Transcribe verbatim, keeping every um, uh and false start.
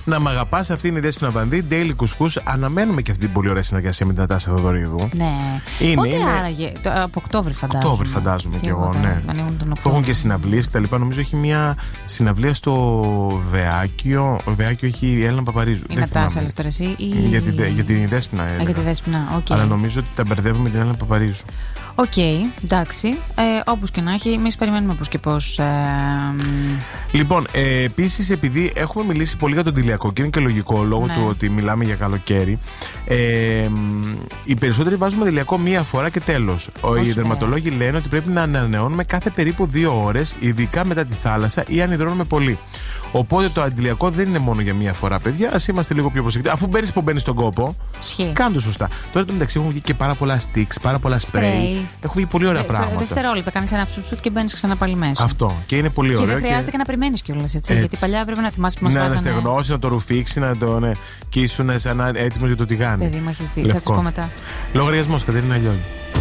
Να μ' αγαπάς, αυτή είναι η Δέσποινα Βανδύ. Daily Couscous. Αναμένουμε και αυτή την πολύ ωραία συνεργασία με την Νατάσα Θοδωρίδου. Ναι. Είναι, Πότε είναι... άραγε, το, από Οκτώβρη φαντάζομαι. Οκτώβρη φαντάζομαι και, και εγώ, ναι. Θα έχουν και συναυλίες και τα λοιπά. Νομίζω έχει μια συναυλία στο Βεάκιο. Ο Βεάκιο έχει η Έλληνα Παπαρίζου. Η Νατάσα, λες τώρα εσύ. Ή... Για, την, για την Δέσποινα. Α, για τη Δέσποινα, okay. Αλλά νομίζω ότι τα μπερδεύουμε με την Έλληνα Παπαρίζου. Οκ, okay, εντάξει. Ε, όπως και να έχει, εμείς περιμένουμε πώς και πώς. Ε... Λοιπόν, ε, επίσης, επειδή έχουμε μιλήσει πολύ για τον τηλιακό και είναι και λογικό λόγω ναι. του ότι μιλάμε για καλοκαίρι, ε, οι περισσότεροι βάζουμε τηλιακό μία φορά και τέλος. Οι δερματολόγοι λένε ότι πρέπει να ανανεώνουμε κάθε περίπου δύο ώρες, ειδικά μετά τη θάλασσα ή αν υδρώνουμε πολύ. Οπότε το αντιλιακό δεν είναι μόνο για μία φορά, παιδιά. Ας είμαστε λίγο πιο προσεκτικοί. Αφού μπαίνεις που μπαίνεις στον κόπο, κάνε το σωστά. Τώρα το μεταξύ έχουν βγει και πάρα πολλά sticks, πάρα πολλά spray. Έχουν βγει πολύ ωραία πράγματα. Δευτερόλεπτα, κάνεις ένα ψουσούτ και μπαίνεις ξανά πάλι μέσα. Αυτό. Και είναι πολύ ωραίο. Και δεν χρειάζεται και, και να περιμένεις κιόλας, έτσι, έτσι. Γιατί παλιά πρέπει να θυμάσαι που μας βάζανε. Να αναστεγνώσει, να το ρουφήξει, να το. Ναι, και ήσουν σαν έτοιμος για το τηγάνι. Παιδί μου, έχεις δει. Θα τις πω μετά. Λογαριασμός, Κατερίνα Λιώνη.